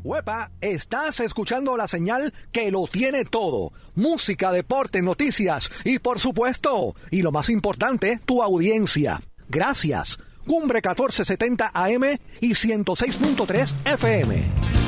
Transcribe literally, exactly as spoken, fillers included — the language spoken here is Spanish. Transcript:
Huepa, estás escuchando la señal que lo tiene todo. Música, deporte, noticias y por supuesto, y lo más importante, tu audiencia. Gracias. Cumbre catorce setenta A M y ciento seis punto tres F M.